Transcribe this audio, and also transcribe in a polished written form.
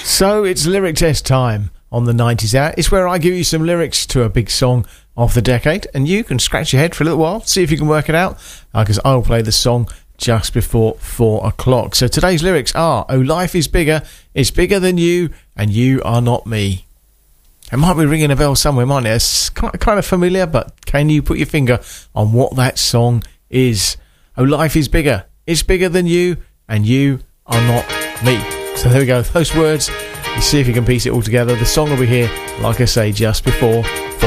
So it's lyric test time on the 90s Hour. It's where I give you some lyrics to a big song of the decade, and you can scratch your head for a little while, see if you can work it out, because I'll play the song just before 4 o'clock. So today's lyrics are, oh, life is bigger, it's bigger than you, and you are not me. It might be ringing a bell somewhere, mightn't it? It's kind of familiar, but can you put your finger on what that song is? Oh, life is bigger, it's bigger than you, and you are not me. So there we go, those words. You see if you can piece it all together. The song will be here, like I say, just before 4